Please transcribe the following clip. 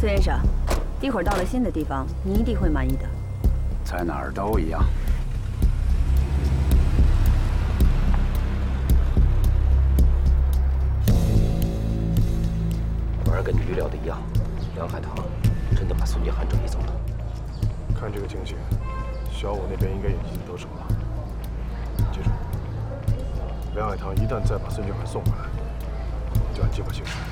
孙先生，一会儿到了新的地方，你一定会满意的。 在哪儿都一样。 果然跟你预料的一样，梁海棠真的把孙建汉转移走了。 看这个情形，小五那边应该也已经得手了。记住，梁海棠一旦再把孙建汉送回来，我们就按计划行事。